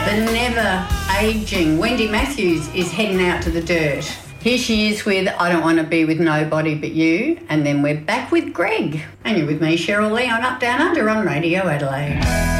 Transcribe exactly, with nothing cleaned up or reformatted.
the never ageing Wendy Matthews is heading out to the dirt. Here she is with I Don't Want to Be With Nobody But You, and then we're back with Greg. And you're with me, Cheryl Lee, on Up Down Under on Radio Adelaide.